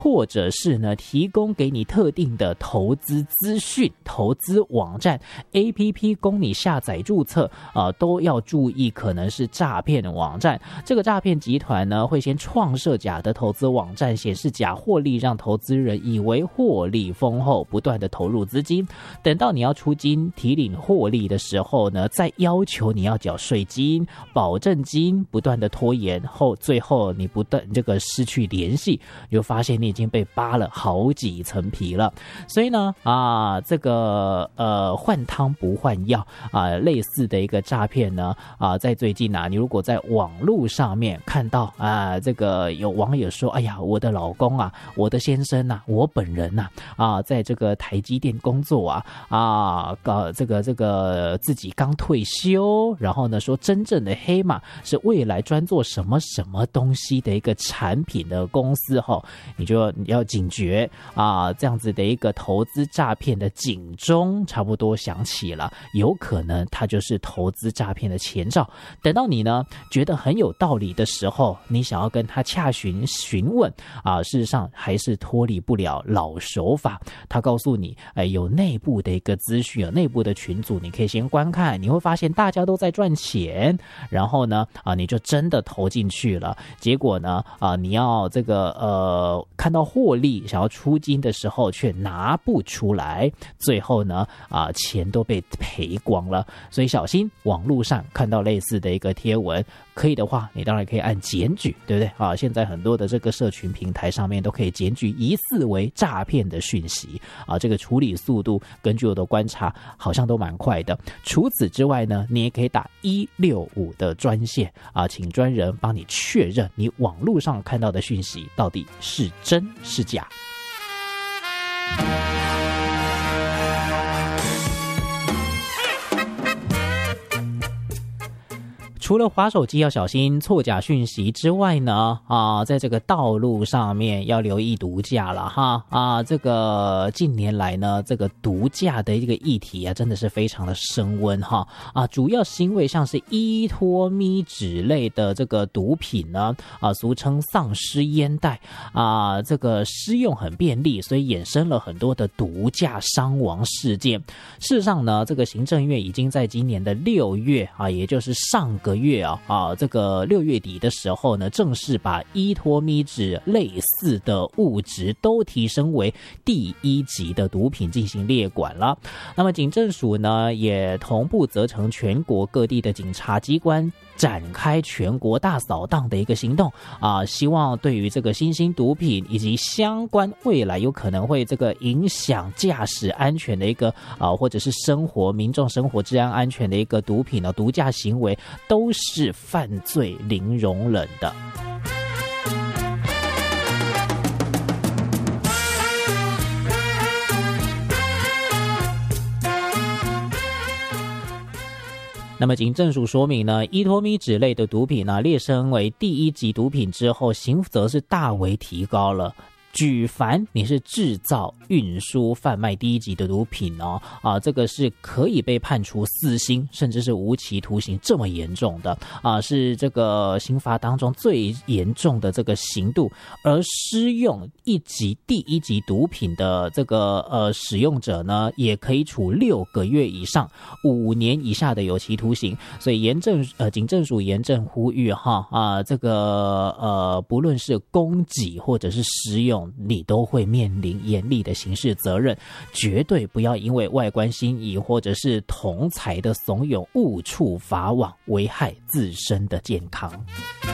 或者是呢提供给你特定的投资资讯、投资网站 APP 供你下载注册都要注意可能是诈骗网站。这个诈骗集团呢会先创设假的投资网站，显示假获利，让投资人以为获利丰厚，不断的投入资金，等到你要出金提领获利的时候呢，再要求你要缴税金、保证金，不断的拖延后，最后你不断这个失去联系，你就发现你已经被扒了好几层皮了。所以呢这个换汤不换药类似的一个诈骗呢在最近你如果在网络上面看到这个有网友说，哎呀，我的老公我的先生我本人在这个台积电工作这个自己刚退休，然后呢说真正的黑马是未来专做什么什么东西的一个产品的公司你就要警觉这样子的一个投资诈骗的警钟差不多响起了，有可能它就是投资诈骗的前兆。等到你呢觉得很有道理的时候，你想要跟他洽询问事实上还是脱离不了老手法。他告诉你有内部的一个资讯，有内部的群组，你可以先观看，你会发现大家都在赚钱，然后呢你就真的投进去了。结果呢你要这个看到获利想要出金的时候却拿不出来，最后呢钱都被赔光了。所以小心网络上看到类似的一个贴文，可以的话你当然可以按检举，对不对现在很多的这个社群平台上面都可以检举疑似为诈骗的讯息这个处理速度根据我的观察好像都蛮快的。除此之外呢，你也可以打165的专线请专人帮你确认你网络上看到的讯息到底是真是假。除了滑手机要小心错假讯息之外呢在这个道路上面要留意毒驾了这个近年来呢这个毒驾的一个议题真的是非常的升温主要是因为像是依托咪酯类的这个毒品呢俗称丧尸烟袋这个施用很便利，所以衍生了很多的毒驾伤亡事件。事实上呢，这个行政院已经在今年的6月也就是上个月这个6月底的时候呢，正式把依托咪酯类似的物质都提升为第1级的毒品进行列管了。那么警政署呢也同步责成全国各地的警察机关展开全国大扫荡的一个行动希望对于这个新兴毒品以及相关未来有可能会这个影响驾驶安全的一个或者是民众生活治安安全的一个毒品毒驾行为都是犯罪零容忍的。那么警政署说明呢，依托咪酯类的毒品列升为第1级毒品之后，刑责是大为提高了。举凡你是制造、运输、贩卖第1级的毒品这个是可以被判处死刑甚至是无期徒刑这么严重的是这个刑罚当中最严重的这个刑度。而施用第1级毒品的这个使用者呢，也可以处6个月以上5年以下的有期徒刑。所以警政署严正呼吁这个不论是供给或者是施用，你都会面临严厉的刑事责任，绝对不要因为外观心仪或者是同财的怂恿误触法网，危害自身的健康。